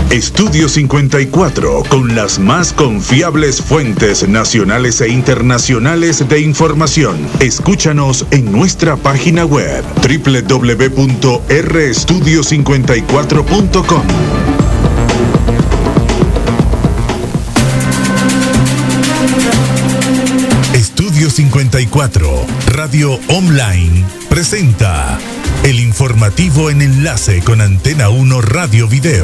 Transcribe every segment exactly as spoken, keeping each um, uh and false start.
Estudio cincuenta y cuatro, con las más confiables fuentes nacionales e internacionales de información. Escúchanos en nuestra página web doble u doble u doble u punto r estudio cincuenta y cuatro punto com. Estudio cincuenta y cuatro, Radio Online, presenta el informativo en enlace con Antena uno Radio Video.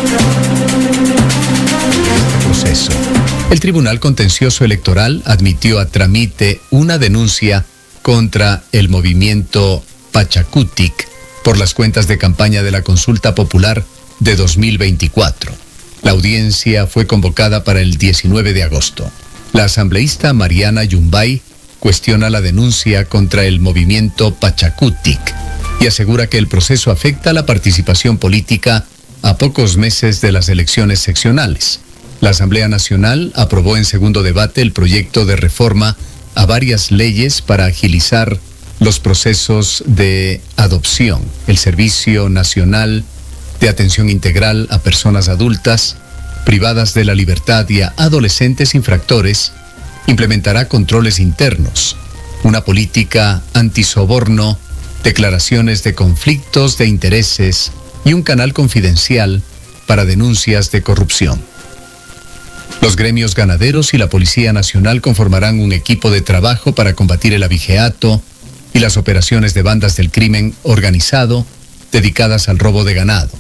Proceso. El Tribunal Contencioso Electoral admitió a trámite una denuncia contra el movimiento Pachakutik por las cuentas de campaña de la consulta popular de dos mil veinticuatro. La audiencia fue convocada para el diecinueve de agosto. La asambleísta Mariana Yumbay cuestiona la denuncia contra el movimiento Pachakutik y asegura que el proceso afecta la participación política a pocos meses de las elecciones seccionales. La Asamblea Nacional aprobó en segundo debate el proyecto de reforma a varias leyes para agilizar los procesos de adopción, el Servicio Nacional de Atención Integral a Personas Adultas privadas de la libertad y a adolescentes infractores, implementará controles internos, una política antisoborno, declaraciones de conflictos de intereses y un canal confidencial para denuncias de corrupción. Los gremios ganaderos y la Policía Nacional conformarán un equipo de trabajo para combatir el abigeato y las operaciones de bandas del crimen organizado dedicadas al robo de ganado.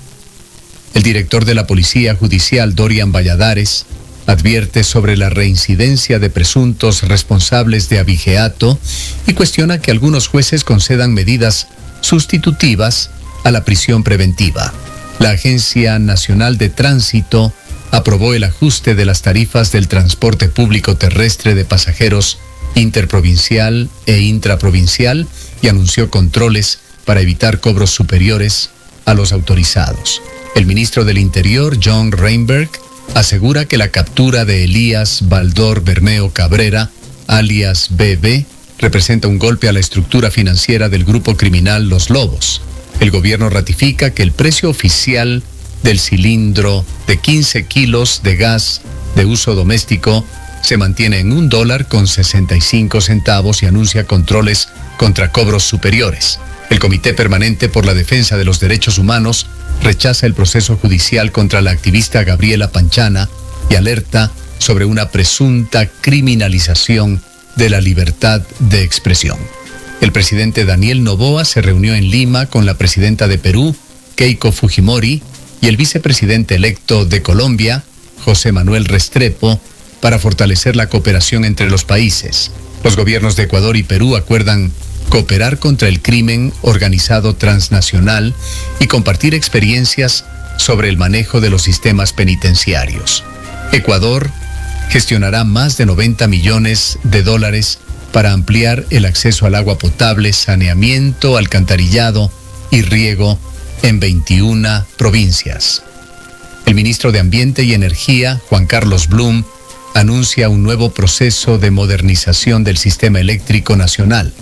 El director de la Policía Judicial, Dorian Valladares, advierte sobre la reincidencia de presuntos responsables de abigeato y cuestiona que algunos jueces concedan medidas sustitutivas a la prisión preventiva. La Agencia Nacional de Tránsito aprobó el ajuste de las tarifas del transporte público terrestre de pasajeros interprovincial e intraprovincial y anunció controles para evitar cobros superiores a los autorizados. El ministro del Interior, John Reinberg, asegura que la captura de Elías Baldor Bermeo Cabrera, alias B B, representa un golpe a la estructura financiera del grupo criminal Los Lobos. El gobierno ratifica que el precio oficial del cilindro de quince kilos de gas de uso doméstico se mantiene en un dólar con sesenta y cinco centavos y anuncia controles contra cobros superiores. El Comité Permanente por la Defensa de los Derechos Humanos rechaza el proceso judicial contra la activista Gabriela Panchana y alerta sobre una presunta criminalización de la libertad de expresión. El presidente Daniel Noboa se reunió en Lima con la presidenta de Perú, Keiko Fujimori, y el vicepresidente electo de Colombia, José Manuel Restrepo, para fortalecer la cooperación entre los países. Los gobiernos de Ecuador y Perú acuerdan cooperar contra el crimen organizado transnacional y compartir experiencias sobre el manejo de los sistemas penitenciarios. Ecuador gestionará más de noventa millones de dólares para ampliar el acceso al agua potable, saneamiento, alcantarillado y riego en veintiuna provincias. El ministro de Ambiente y Energía, Juan Carlos Blum, anuncia un nuevo proceso de modernización del sistema eléctrico nacional.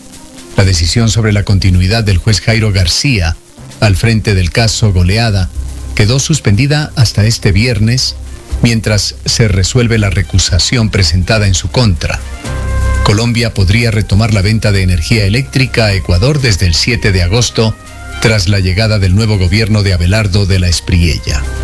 La decisión sobre la continuidad del juez Jairo García al frente del caso Goleada quedó suspendida hasta este viernes mientras se resuelve la recusación presentada en su contra. Colombia podría retomar la venta de energía eléctrica a Ecuador desde el siete de agosto tras la llegada del nuevo gobierno de Abelardo de la Espriella.